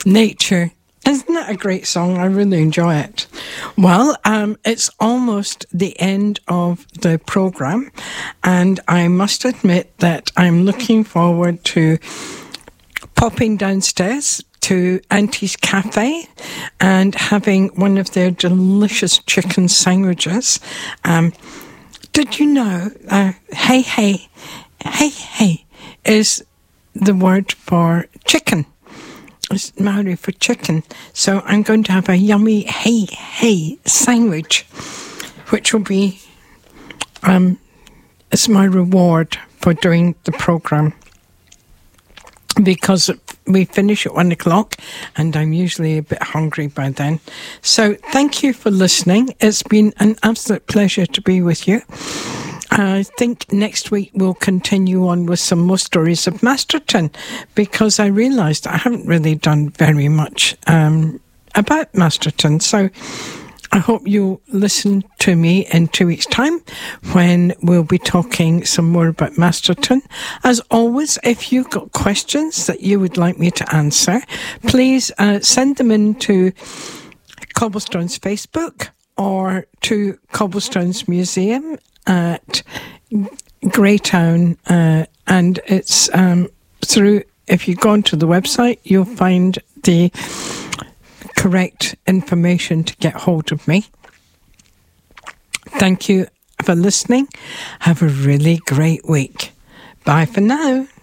Nature. Isn't that a great song? I really enjoy it. Well, it's almost the end of the programme, and I must admit that I'm looking forward to popping downstairs to Auntie's Cafe and having one of their delicious chicken sandwiches. Did you know, hey is the word for chicken. It's Maori for chicken. So I'm going to have a yummy hey sandwich, which will be it's my reward for doing the programme, because we finish at 1 o'clock and I'm usually a bit hungry by then. So thank you for listening. It's been an absolute pleasure to be with you. I think next week we'll continue on with some more stories of Masterton, because I realised I haven't really done very much about Masterton. So I hope you'll listen to me in 2 weeks' time when we'll be talking some more about Masterton. As always, if you've got questions that you would like me to answer, please send them in to Cobblestones Facebook or to Cobblestones Museum at Greytown, and it's through, if you go onto the website, you'll find the correct information to get hold of me. Thank you for listening. Have a really great week. Bye for now.